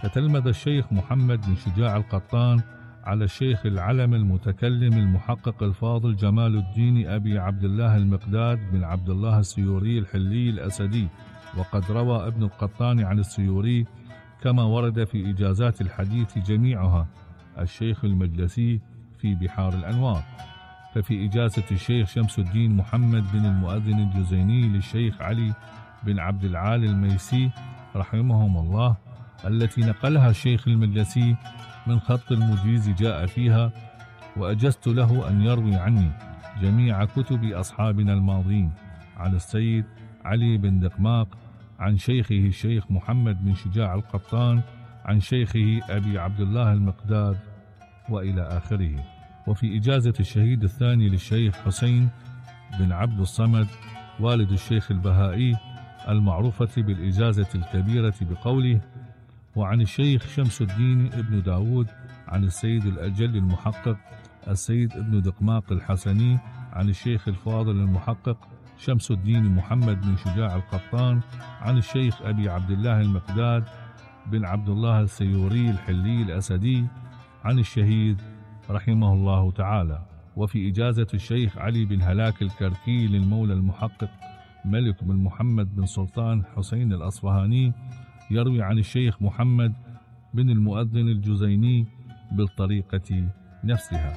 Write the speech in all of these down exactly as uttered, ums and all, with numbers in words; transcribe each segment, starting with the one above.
تتلمذ الشيخ محمد بن شجاع القطان على الشيخ العلم المتكلم المحقق الفاضل جمال الدين أبي عبد الله المقداد بن عبد الله السيوري الحلي الأسدي، وقد روى ابن القطان عن السيوري كما ورد في إجازات الحديث جميعها الشيخ المجلسي في بحار الأنوار. ففي إجازة الشيخ شمس الدين محمد بن المؤذن الجزيني للشيخ علي بن عبد العال الميسي رحمهم الله التي نقلها الشيخ المجلسي من خط المجيز جاء فيها: وأجزت له أن يروي عني جميع كتب أصحابنا الماضين عن السيد علي بن دقماق عن شيخه الشيخ محمد بن شجاع القطان عن شيخه أبي عبد الله المقداد وإلى آخره. وفي إجازة الشهيد الثاني للشيخ حسين بن عبد الصمد والد الشيخ البهائي المعروفة بالإجازة الكبيرة بقوله: وعن الشيخ شمس الدين ابن داود عن السيد الأجل المحقق السيد ابن دقماق الحسني عن الشيخ الفاضل المحقق شمس الدين محمد بن شجاع القطان عن الشيخ أبي عبد الله المقداد بن عبد الله السيوري الحلي الأسدي عن الشهيد رحمه الله تعالى. وفي إجازة الشيخ علي بن هلاك الكركي للمولى المحقق ملك بن محمد بن سلطان حسين الأصفهاني يروي عن الشيخ محمد بن المؤذن الجزيني بالطريقة نفسها.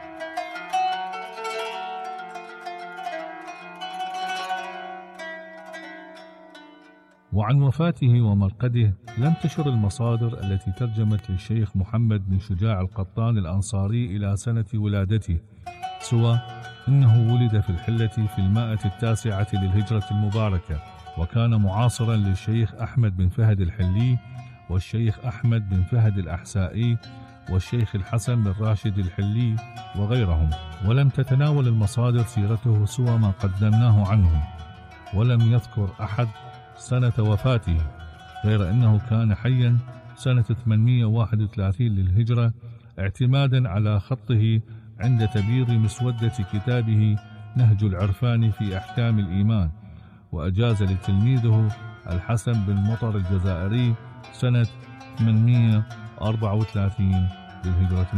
وعن وفاته ومرقده لم تشر المصادر التي ترجمت للشيخ محمد بن شجاع القطان الأنصاري إلى سنة ولادته، سوى إنه ولد في الحلة في المائة التاسعة للهجرة المباركة، وكان معاصرا للشيخ أحمد بن فهد الحلي والشيخ أحمد بن فهد الأحسائي والشيخ الحسن بن راشد الحلي وغيرهم. ولم تتناول المصادر سيرته سوى ما قدمناه عنهم، ولم يذكر أحد سنة وفاته، غير أنه كان حيا سنة ثمانمائة وواحد وثلاثين للهجرة اعتمادا على خطه عند تبييض مسودة كتابه نهج العرفان في أحكام الإيمان، وأجاز لتلميذه الحسن بن مطر الجزائري سنة ثمانمائة وأربعة وثلاثين للهجرة